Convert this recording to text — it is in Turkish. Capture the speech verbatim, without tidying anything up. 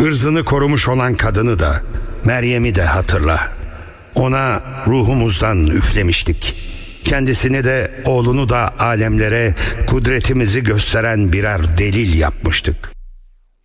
ırzını korumuş olan kadını da, Meryem'i de hatırla. Ona ruhumuzdan üflemiştik. Kendisini de oğlunu da alemlere kudretimizi gösteren birer delil yapmıştık.